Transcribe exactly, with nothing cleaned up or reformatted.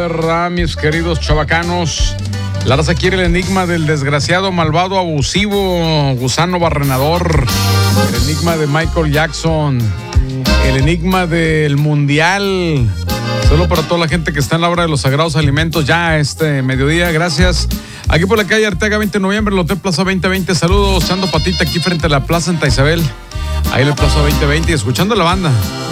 ¿verdad, mis queridos chavacanos? La raza quiere el enigma del desgraciado, malvado, abusivo, gusano barrenador. El enigma de Michael Jackson. El enigma del mundial. Solo para toda la gente que está en la hora de los sagrados alimentos ya este mediodía. Gracias. Aquí por la calle Arteaga veinte de noviembre, el Hotel Plaza veinte veinte. Saludos, echando patita aquí frente a la Plaza Santa Isabel. Ahí en el Plaza veinte veinte y escuchando la banda.